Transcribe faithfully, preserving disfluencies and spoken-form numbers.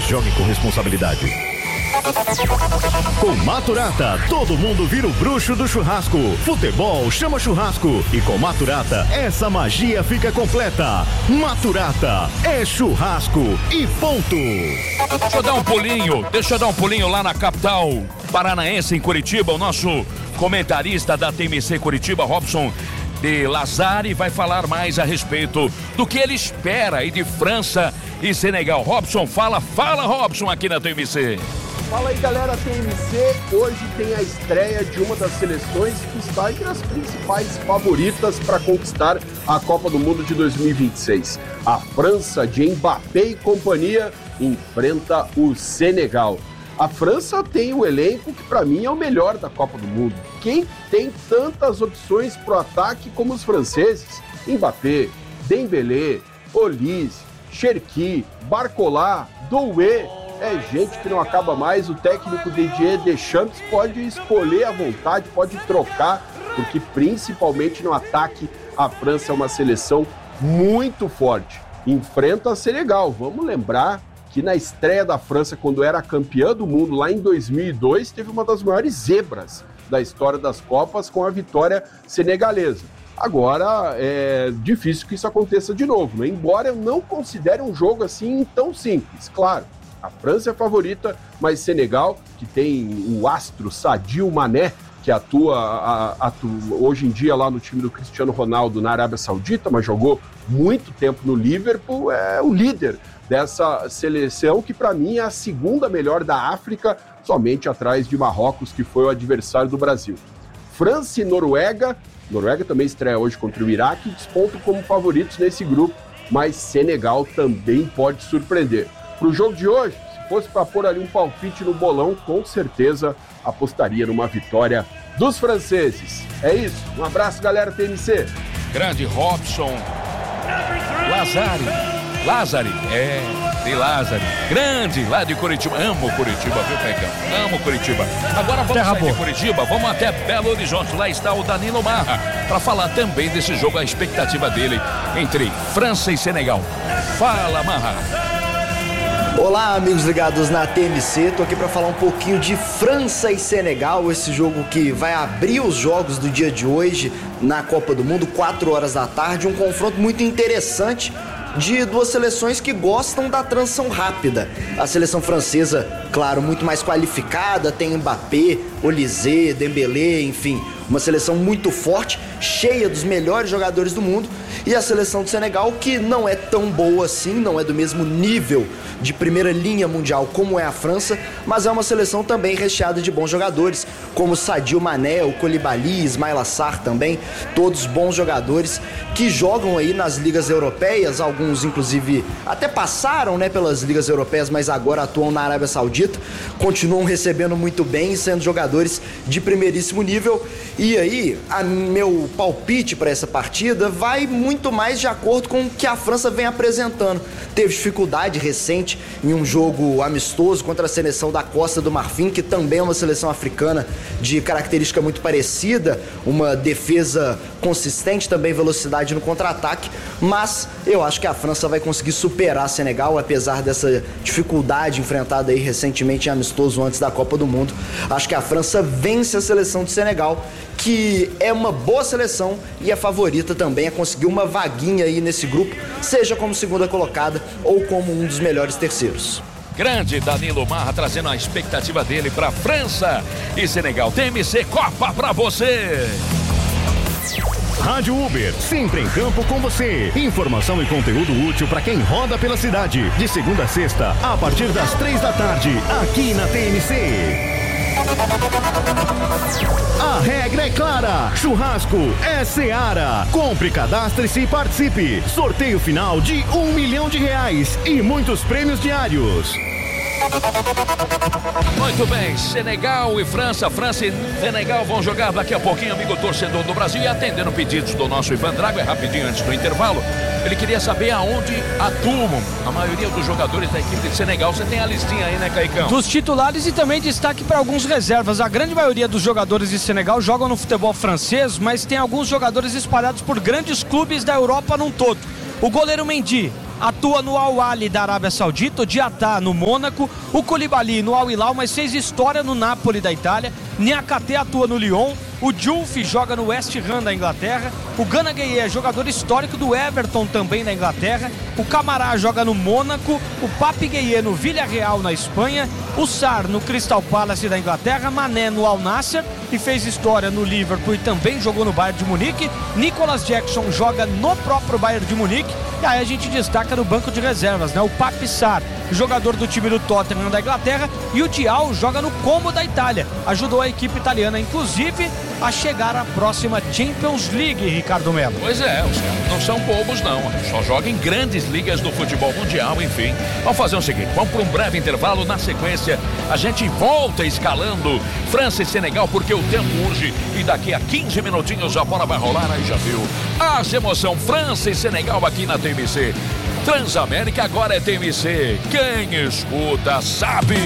jogue com responsabilidade. Com Maturata, todo mundo vira o bruxo do churrasco. Futebol chama churrasco. E com Maturata, essa magia fica completa. Maturata é churrasco e ponto. Deixa eu dar um pulinho, deixa eu dar um pulinho lá na capital paranaense, em Curitiba. O nosso comentarista da T M C Curitiba, Robson de Lazari, vai falar mais a respeito do que ele espera aí de França e Senegal. Robson, fala, fala Robson aqui na T M C. Fala aí, galera, T M C. Hoje tem a estreia de uma das seleções que está entre as principais favoritas para conquistar a Copa do Mundo de dois mil e vinte e seis. A França de Mbappé e companhia enfrenta o Senegal. A França tem o elenco que para mim é o melhor da Copa do Mundo. Quem tem tantas opções para o ataque como os franceses? Mbappé, Dembélé, Olise, Cherki, Barcola, Doué. É gente que não acaba mais. O técnico Didier Deschamps pode escolher à vontade, pode trocar, porque principalmente no ataque a França é uma seleção muito forte. Enfrenta a Senegal. Vamos lembrar que na estreia da França, quando era campeã do mundo lá em dois mil e dois, teve uma das maiores zebras da história das Copas com a vitória senegalesa. Agora é difícil que isso aconteça de novo, né? Embora eu não considere um jogo assim tão simples, claro. A França é a favorita, mas Senegal, que tem o astro Sadio Mané, que atua, a, atua hoje em dia lá no time do Cristiano Ronaldo na Arábia Saudita, mas jogou muito tempo no Liverpool, é o líder dessa seleção, que para mim é a segunda melhor da África, somente atrás de Marrocos, que foi o adversário do Brasil. França e Noruega, Noruega também estreia hoje contra o Iraque, despontam como favoritos nesse grupo, mas Senegal também pode surpreender. Para o jogo de hoje, se fosse para pôr ali um palpite no bolão, com certeza apostaria numa vitória dos franceses. É isso, um abraço, galera T M C. Grande Robson Lazari, Lazari, é, de Lazari, grande, lá de Curitiba. Amo Curitiba, viu, Caicão? Amo Curitiba. Agora vamos Terra sair boa. de Curitiba, vamos até Belo Horizonte. Lá está o Danilo Marra, para falar também desse jogo, a expectativa dele entre França e Senegal. Fala, Marra. Olá, amigos ligados na T M C, tô aqui para falar um pouquinho de França e Senegal, esse jogo que vai abrir os jogos do dia de hoje na Copa do Mundo, quatro horas da tarde, um confronto muito interessante de duas seleções que gostam da transição rápida. A seleção francesa, claro, muito mais qualificada, tem Mbappé, Olise, Dembélé, enfim, uma seleção muito forte, cheia dos melhores jogadores do mundo, e a seleção do Senegal, que não é tão boa assim, não é do mesmo nível de primeira linha mundial como é a França, mas é uma seleção também recheada de bons jogadores, como Sadio Mané, o Koulibaly, Ismaïla Sarr também, todos bons jogadores que jogam aí nas ligas europeias, alguns inclusive até passaram, né, pelas ligas europeias, mas agora atuam na Arábia Saudita, continuam recebendo muito bem e sendo jogadores de primeiríssimo nível. E aí, a meu palpite para essa partida vai muito mais de acordo com o que a França vem apresentando. Teve dificuldade recente em um jogo amistoso contra a seleção da Costa do Marfim, que também é uma seleção africana de característica muito parecida, uma defesa consistente, também velocidade no contra-ataque, mas eu acho que a França vai conseguir superar a Senegal, apesar dessa dificuldade enfrentada aí recentemente em amistoso antes da Copa do Mundo. Acho que a França vence a seleção de Senegal, que é uma boa seleção e é favorita também a conseguir uma vaguinha aí nesse grupo, seja como segunda colocada ou como um dos melhores terceiros. Grande Danilo Marra trazendo a expectativa dele para França e Senegal. T M C Copa para você. Rádio Uber, sempre em campo com você. Informação e conteúdo útil para quem roda pela cidade. De segunda a sexta, a partir das três da tarde, aqui na T M C. A regra é clara, churrasco é Seara. Compre, cadastre-se e participe. Sorteio final de um milhão de reais e muitos prêmios diários. Muito bem, Senegal e França, França e Senegal vão jogar daqui a pouquinho, amigo torcedor do Brasil, e atendendo pedidos do nosso Ivan Drago, é rapidinho antes do intervalo. Ele queria saber aonde atuam a maioria dos jogadores da equipe de Senegal. Você tem a listinha aí, né, Caicão? Dos titulares e também destaque para alguns reservas. A grande maioria dos jogadores de Senegal jogam no futebol francês, mas tem alguns jogadores espalhados por grandes clubes da Europa num todo. O goleiro Mendy, atua no Al-Ahly da Arábia Saudita, o Diatá no Mônaco, o Koulibaly no Al-Hilal, mas fez história no Napoli da Itália, Niakate atua no Lyon, o Diouf joga no West Ham da Inglaterra, o Gana Gueye é jogador histórico do Everton também da Inglaterra, o Camará joga no Mônaco, o Papi Gueye no Villarreal na Espanha, o Sarr no Crystal Palace da Inglaterra, Mané no Al Nassr e fez história no Liverpool e também jogou no Bayern de Munique, Nicolas Jackson joga no próprio Bayern de Munique, e aí a gente destaca no banco de reservas, né? O Papi Sarr, jogador do time do Tottenham da Inglaterra, e o Diao joga no Como da Itália, ajudou a equipe italiana inclusive a chegar à próxima Champions League, Ricardo Melo. Pois é, os caras não são bobos não, só jogam em grandes ligas do futebol mundial, enfim. Vamos fazer o seguinte, vamos para um breve intervalo, na sequência a gente volta escalando França e Senegal, porque o tempo urge e daqui a quinze minutinhos a bola vai rolar, aí já viu. As emoção, França e Senegal aqui na T M C. Transamérica agora é T M C, quem escuta sabe.